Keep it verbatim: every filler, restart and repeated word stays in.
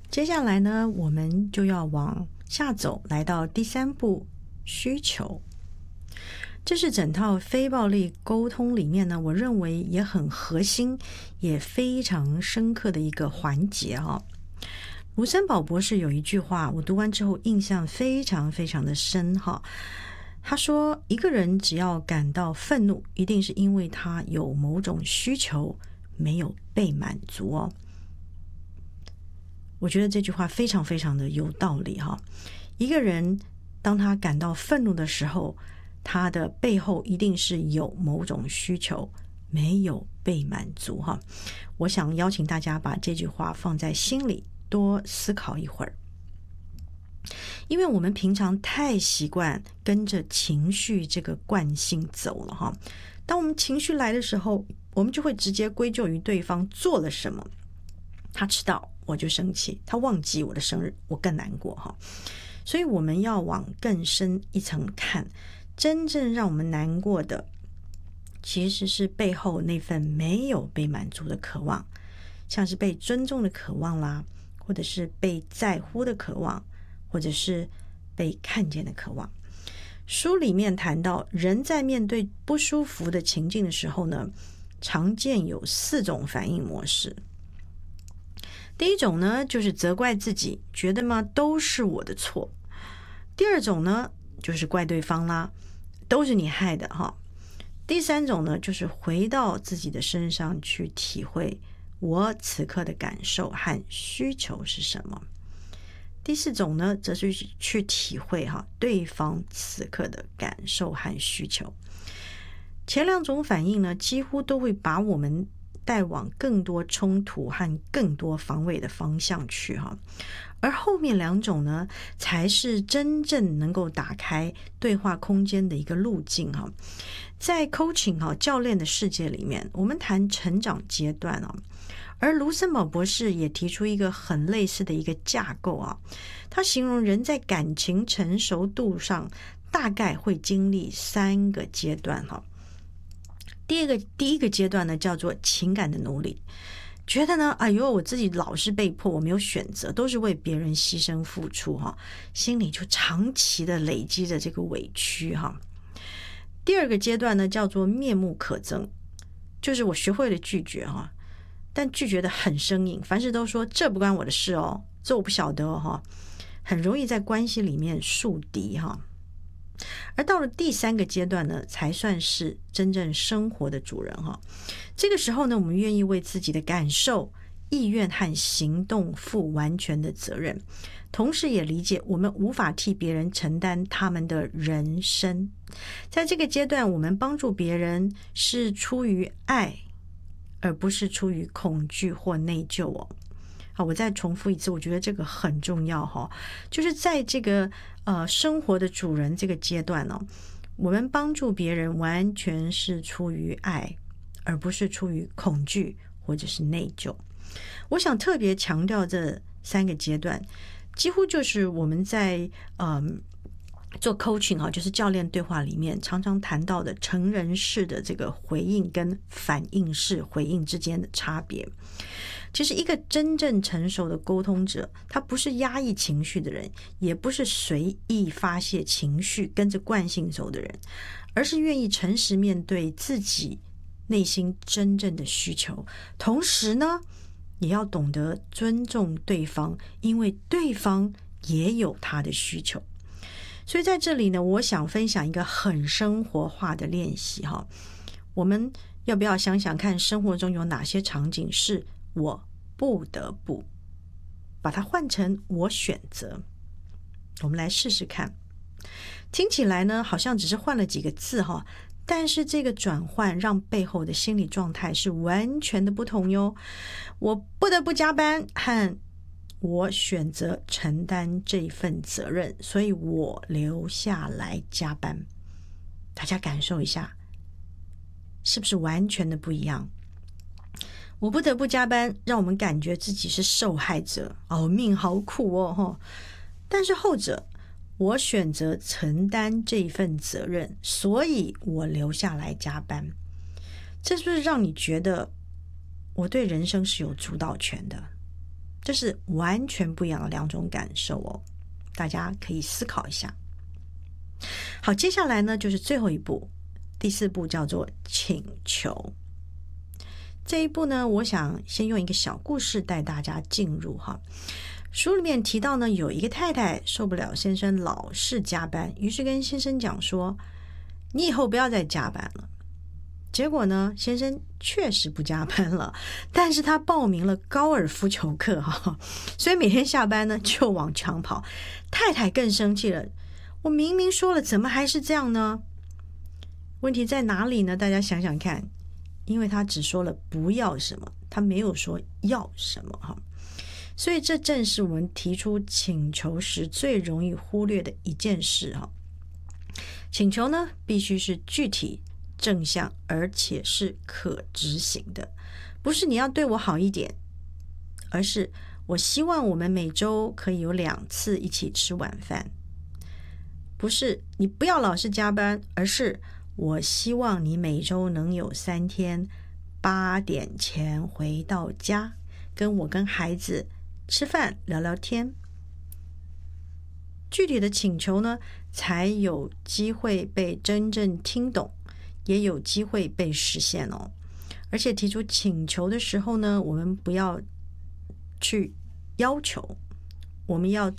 接下来呢，我们就要往下走，来到第三步，需求。这是整套非暴力沟通里面呢，我认为也很核心，也非常深刻的一个环节哈。卢森堡博士有一句话，我读完之后印象非常非常的深哈。他说，一个人只要感到愤怒，一定是因为他有某种需求没有被满足哦。我觉得这句话非常非常的有道理哈。一个人当他感到愤怒的时候，他的背后一定是有某种需求没有被满足哈。我想邀请大家把这句话放在心里，多思考一会儿。因为我们平常太习惯跟着情绪这个惯性走了哈。当我们情绪来的时候，我们就会直接归咎于对方做了什么。他迟到我就生气，他忘记我的生日我更难过哈。所以我们要往更深一层看，真正让我们难过的其实是背后那份没有被满足的渴望，像是被尊重的渴望啦，或者是被在乎的渴望，或者是被看见的渴望。书里面谈到，人在面对不舒服的情境的时候呢，常见有四种反应模式。第一种呢，就是责怪自己，觉得嘛都是我的错。第二种呢，就是怪对方啦，都是你害的哈。第三种呢，就是回到自己的身上去体会我此刻的感受和需求是什么。第四种呢，则是去体会哈对方此刻的感受和需求。前两种反应呢，几乎都会把我们带往更多冲突和更多防卫的方向去哈，而后面两种呢，才是真正能够打开对话空间的一个路径哈。在 coaching 哈教练的世界里面，我们谈成长阶段啊，而卢森堡博士也提出一个很类似的一个架构啊，他形容人在感情成熟度上大概会经历三个阶段哈。第一个第一个阶段呢，叫做情感的奴隶，觉得呢，哎呦，我自己老是被迫，我没有选择，都是为别人牺牲付出哈，心里就长期的累积着这个委屈哈。第二个阶段呢，叫做面目可憎，就是我学会了拒绝哈，但拒绝的很生硬，凡事都说这不关我的事哦，这我不晓得哦哈，很容易在关系里面树敌哈。而到了第三个阶段呢，才算是真正生活的主人哈。这个时候呢，我们愿意为自己的感受、意愿和行动负完全的责任，同时也理解我们无法替别人承担他们的人生。在这个阶段，我们帮助别人是出于爱，而不是出于恐惧或内疚哦。好，我再重复一次，我觉得这个很重要哈，就是在这个呃生活的主人这个阶段呢、哦，我们帮助别人完全是出于爱，而不是出于恐惧或者是内疚。我想特别强调这三个阶段，几乎就是我们在嗯、呃、做 coaching 哈，就是教练对话里面常常谈到的成人式的这个回应跟反应式回应之间的差别。其实一个真正成熟的沟通者，他不是压抑情绪的人，也不是随意发泄情绪跟着惯性走的人，而是愿意诚实面对自己内心真正的需求，同时呢也要懂得尊重对方，因为对方也有他的需求。所以在这里呢，我想分享一个很生活化的练习哈。我们要不要想想看，生活中有哪些场景是我不得不，把它换成我选择。我们来试试看。听起来呢，好像只是换了几个字哈，但是这个转换让背后的心理状态是完全的不同哟。我不得不加班，和我选择承担这份责任，所以我留下来加班。大家感受一下，是不是完全的不一样？我不得不加班，让我们感觉自己是受害者，哦，命好苦哦。但是后者，我选择承担这份责任，所以我留下来加班。这是不是让你觉得我对人生是有主导权的？ 这是完全不一样的两种感受哦，大家可以思考一下。好，接下来呢就是最后一步，第四步叫做请求。这一步呢，我想先用一个小故事带大家进入哈。书里面提到呢，有一个太太受不了先生老是加班，于是跟先生讲说，你以后不要再加班了。结果呢，先生确实不加班了，但是他报名了高尔夫球课哈，所以每天下班呢就往长跑。太太更生气了，我明明说了，怎么还是这样呢？问题在哪里呢？大家想想看，因为他只说了不要什么，他没有说要什么哈。所以这正是我们提出请求时最容易忽略的一件事哈。请求呢，必须是具体、正向，而且是可执行的。不是你要对我好一点，而是我希望我们每周可以有两次一起吃晚饭。不是你不要老是加班，而是我希望你每周能有三天八点前回到家，跟我跟孩子吃饭聊聊天。具体的请求呢，才有机会被真正听懂，也有机会被实现哦。而且提出请求的时候呢，我们不要去要求，我们要